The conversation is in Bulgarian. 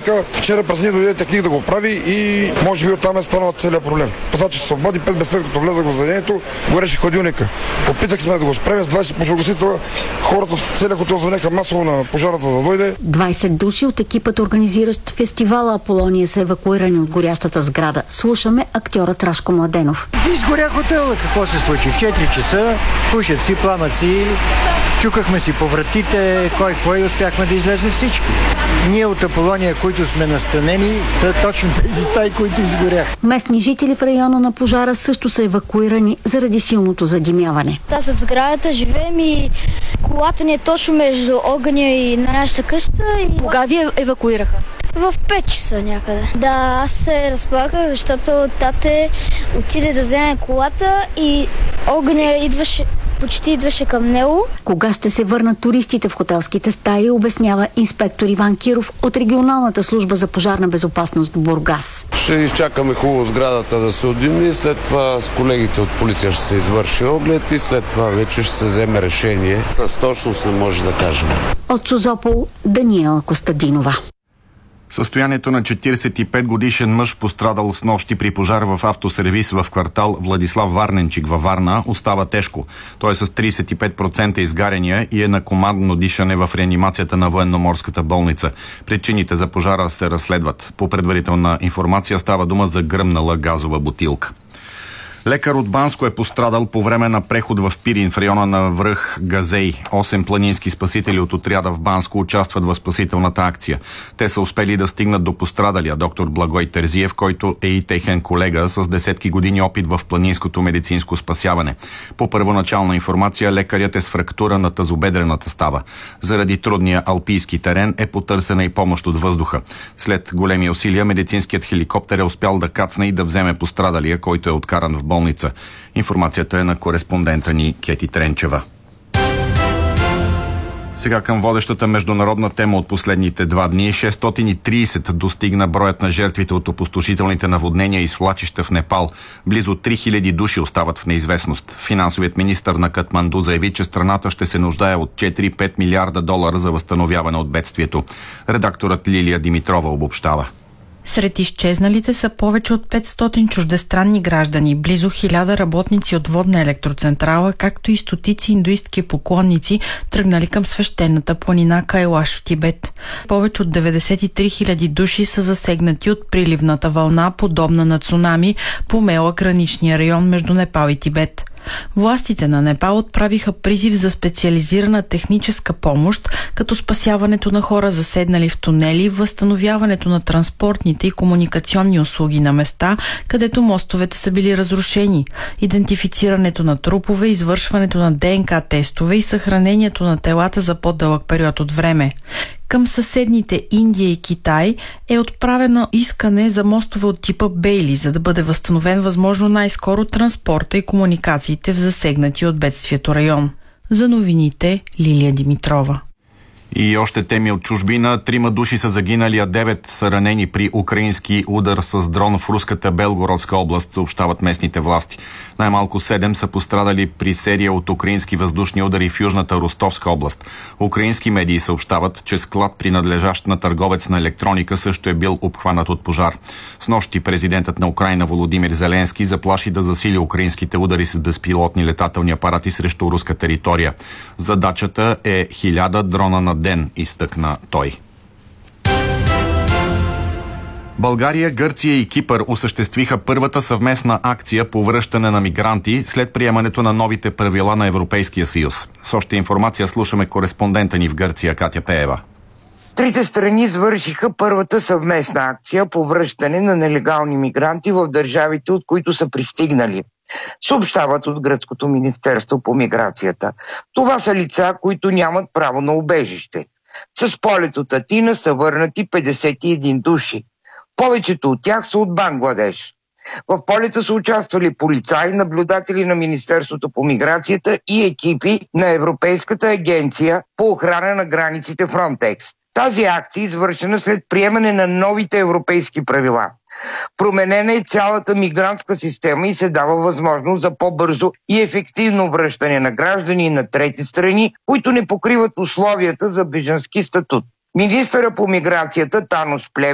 човека. Вчера през дни дойде техник да го прави и може би оттам е станал целият проблем. Пасачи се свободи, 5 без 5 като влезах в заведението, гореше хладилника. Опитах сме да го спреме с 20 пожарогасителя. Хората от целия хотел звънеха масово на пожарната да дойде. 20 души от екипът, организиращ фестивала Аполония, са евакуирани от горящата сграда. Слушаме актьорът Рашко Младенов. Изгоря хотела. Какво се случи? В 4 часа пушат си пламъци, чукахме си по вратите, кой успяхме да излезем всички. Ние от Аполония, които сме настанени, са точно тези стаи, които изгоряха. Местни жители в района на пожара също са евакуирани заради силното задимяване. Аз зад сградата живеем и колата ни е точно между огъня и нашата къща. Кога ви евакуираха? В 5 часа някъде. Да, аз се разплаках, защото тате отиде да вземе колата и огъня почти идваше към него. Кога ще се върнат туристите в хотелските стаи, обяснява инспектор Иван Киров от регионалната служба за пожарна безопасност в Бургас. Ще изчакаме хубаво сградата да се отдимни, след това с колегите от полиция ще се извърши оглед и след това вече ще се вземе решение. С точност не може да кажем. От Созопол Даниела Костадинова. Състоянието на 45-годишен мъж, пострадал с нощи при пожар в автосервис в квартал Владислав Варненчик във Варна, остава тежко. Той е с 35% изгаряния и е на командно дишане в реанимацията на военноморската болница. Причините за пожара се разследват. По предварителна информация става дума за гръмнала газова бутилка. Лекар от Банско е пострадал по време на преход в Пирин в района на връх Газей. 8 планински спасители от отряда в Банско участват в спасителната акция. Те са успели да стигнат до пострадалия доктор Благой Терзиев, който е и техен колега с десетки години опит в планинското медицинско спасяване. По първоначална информация, лекарят е с фрактура на тазобедрената става. Заради трудния алпийски терен е потърсена и помощ от въздуха. След големи усилия, медицинският хеликоптер е успял да кацне и да вземе пострадалия, който е откаран в болница. Информацията е на кореспондента ни Кети Тренчева. Сега към водещата международна тема от последните 2 дни. 630 достигна броят на жертвите от опустошителните наводнения и свлачища в Непал. Близо 3000 души остават в неизвестност. Финансовият министър на Катманду заяви, че страната ще се нуждае от 4-5 милиарда долара за възстановяване от бедствието. Редакторът Лилия Димитрова обобщава. Сред изчезналите са повече от 500 чуждестранни граждани, близо 1000 работници от водна електроцентрала, както и стотици индуистки поклонници, тръгнали към свещената планина Кайлаш в Тибет. Повече от 93 000 души са засегнати от приливната вълна, подобна на цунами, помела граничния район между Непал и Тибет. Властите на Непал отправиха призив за специализирана техническа помощ, като спасяването на хора заседнали в тунели, възстановяването на транспортните и комуникационни услуги на места, където мостовете са били разрушени, идентифицирането на трупове, извършването на ДНК тестове и съхранението на телата за по-дълъг период от време. Към съседните Индия и Китай е отправено искане за мостове от типа Бейли, за да бъде възстановен възможно най-скоро транспорта и комуникациите в засегнати от бедствието район. За новините Лилия Димитрова. И още теми от чужбина. 3 души са загинали, а 9 са ранени при украински удар с дрон в руската Белгородска област, съобщават местните власти. Най-малко 7 са пострадали при серия от украински въздушни удари в южната Ростовска област. Украински медии съобщават, че склад, принадлежащ на търговец на електроника, също е бил обхванат от пожар. Снощи президентът на Украйна Володимир Зеленски заплаши да засили украинските удари с безпилотни летателни апарати срещу руска територия. Задачата е 1000 дрона на ден, изтъкна той. България, Гърция и Кипър осъществиха първата съвместна акция по връщане на мигранти след приемането на новите правила на Европейския съюз. С още информация слушаме кореспондента ни в Гърция Катя Пеева. Трите страни извършиха първата съвместна акция по връщане на нелегални мигранти в държавите, от които са пристигнали. Съобщават от Гръцкото министерство по миграцията. Това са лица, които нямат право на убежище. С полет от Атина са върнати 51 души. Повечето от тях са от Бангладеш. В полета са участвали полицаи, наблюдатели на Министерството по миграцията и екипи на Европейската агенция по охрана на границите Frontex. Тази акция е извършена след приемане на новите европейски правила. Променена е цялата мигрантска система и се дава възможност за по-бързо и ефективно връщане на граждани на трети страни, които не покриват условията за бежански статут. Министърът по миграцията Танос Плевни